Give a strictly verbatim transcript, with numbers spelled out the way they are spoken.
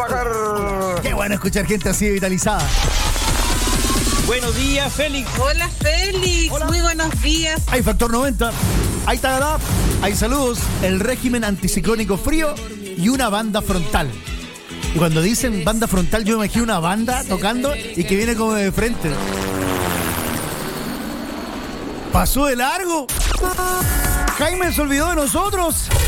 trabajar. Qué bueno escuchar gente así vitalizada. Buenos días, Félix. Hola, Félix. Hola. Muy buenos días. Hay Factor noventa, hay Tagadá, hay saludos, el régimen anticiclónico frío y una banda frontal. Y cuando dicen banda frontal, yo me imagino una banda tocando y que viene como de frente. Pasó de largo. Jaime se olvidó de nosotros.